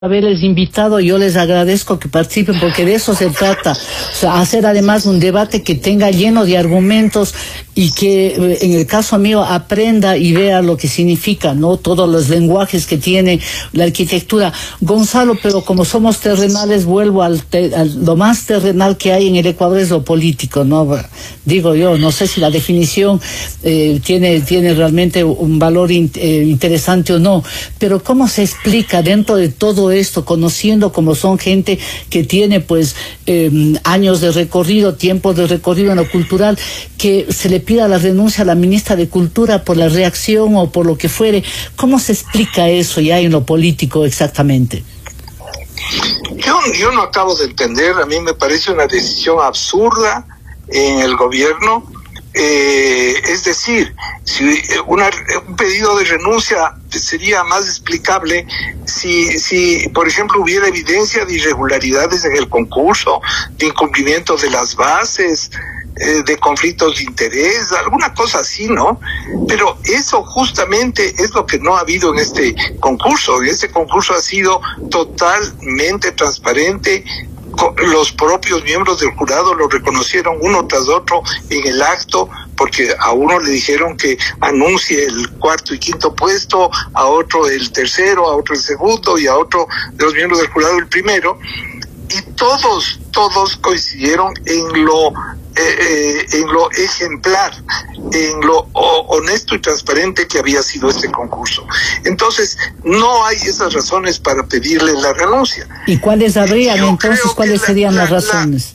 Haberles invitado, yo les agradezco que participen porque de eso se trata, o sea, hacer además un debate que tenga lleno de argumentos y que en el caso mío aprenda y vea lo que significa, ¿no? Todos los lenguajes que tiene la arquitectura. Gonzalo, pero como somos terrenales, vuelvo a lo más terrenal que hay en el Ecuador es lo político, ¿no? Digo yo, no sé si la definición tiene realmente un valor interesante o no, pero ¿cómo se explica dentro de todo esto, conociendo como son gente que tiene pues años de recorrido, tiempos de recorrido en lo cultural, que se le pida la renuncia a la ministra de Cultura por la reacción o por lo que fuere? ¿Cómo se explica eso ya en lo político exactamente? Yo no acabo de entender, a mí me parece una decisión absurda en el gobierno. Es decir, si un pedido de renuncia sería más explicable si por ejemplo hubiera evidencia de irregularidades en el concurso, de incumplimiento de las bases, de conflictos de interés, alguna cosa así, ¿no? Pero eso justamente es lo que no ha habido en este concurso. Este concurso ha sido totalmente transparente. Los propios miembros del jurado lo reconocieron uno tras otro en el acto, porque a uno le dijeron que anuncie el cuarto y quinto puesto, a otro el tercero, a otro el segundo y a otro de los miembros del jurado el primero, y todos coincidieron en lo ejemplar, en lo honesto y transparente que había sido este concurso. Entonces, no hay esas razones para pedirle la renuncia. ¿Y cuáles habrían entonces? ¿Cuáles serían las razones?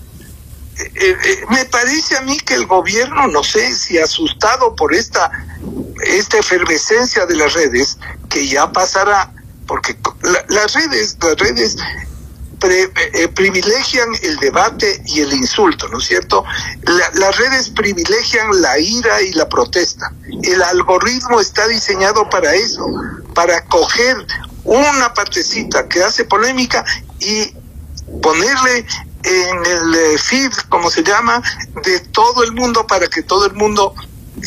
Me parece a mí que el gobierno, no sé si asustado por esta efervescencia de las redes, que ya pasará, porque las redes privilegian el debate y el insulto, ¿no es cierto? Las redes privilegian la ira y la protesta. El algoritmo está diseñado para eso, para coger una partecita que hace polémica y ponerle en el feed, como se llama, de todo el mundo, para que todo el mundo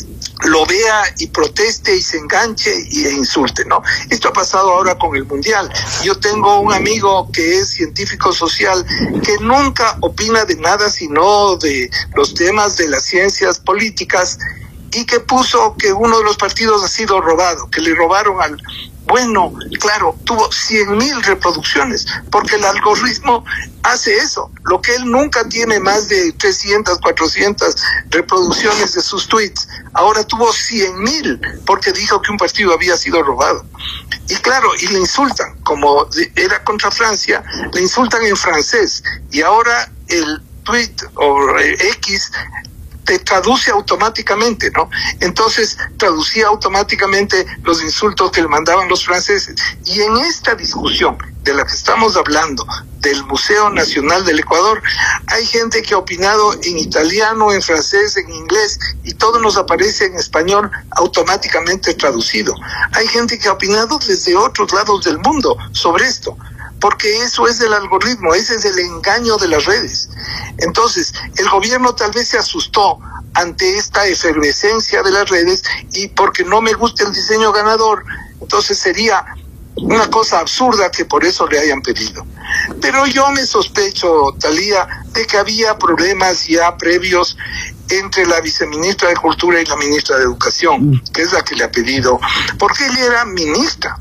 lo vea y proteste y se enganche e insulte, ¿no? Esto ha pasado ahora con el Mundial. Yo tengo un amigo que es científico social que nunca opina de nada sino de los temas de las ciencias políticas, y que puso que uno de los partidos ha sido robado, que le robaron al... Bueno, claro, tuvo 100,000 reproducciones, porque el algoritmo hace eso. Lo que él nunca tiene más de 300, 400 reproducciones de sus tweets, ahora tuvo 100,000, porque dijo que un partido había sido robado. Y claro, y le insultan, como era contra Francia, le insultan en francés, y ahora el tweet o X te traduce automáticamente, ¿no? Entonces traducía automáticamente los insultos que le mandaban los franceses. Y en esta discusión de la que estamos hablando, del Museo Nacional del Ecuador, hay gente que ha opinado en italiano, en francés, en inglés, y todo nos aparece en español automáticamente traducido. Hay gente que ha opinado desde otros lados del mundo sobre esto, porque eso es el algoritmo, ese es el engaño de las redes. Entonces, el gobierno tal vez se asustó ante esta efervescencia de las redes, y porque no me gusta el diseño ganador, entonces sería una cosa absurda que por eso le hayan pedido. Pero yo me sospecho, Thalía, de que había problemas ya previos entre la viceministra de Cultura y la ministra de Educación, que es la que le ha pedido, porque ella era ministra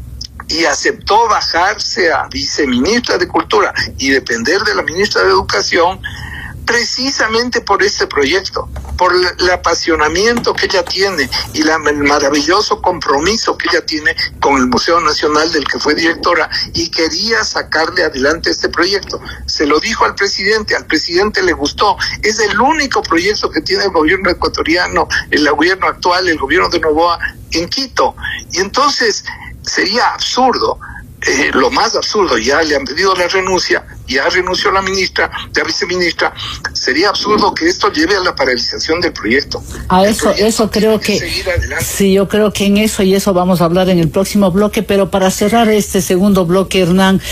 y aceptó bajarse a viceministra de Cultura y depender de la ministra de Educación, precisamente por este proyecto, por el apasionamiento que ella tiene y el maravilloso compromiso que ella tiene con el Museo Nacional, del que fue directora, y quería sacarle adelante este proyecto. Se lo dijo al presidente le gustó. Es el único proyecto que tiene el gobierno ecuatoriano, el gobierno actual, el gobierno de Noboa, en Quito. Y entonces sería absurdo, lo más absurdo, ya le han pedido la renuncia, ya renunció la viceministra, sería absurdo que esto lleve a la paralización del proyecto. Eso creo que sí, yo creo que en eso vamos a hablar en el próximo bloque, pero para cerrar este segundo bloque, Hernán,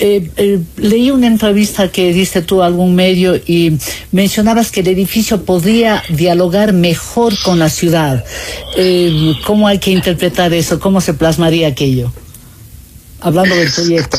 leí una entrevista que diste tú a algún medio y mencionabas que el edificio podría dialogar mejor con la ciudad. ¿Cómo hay que interpretar eso? ¿Cómo se plasmaría aquello? hablando del proyecto.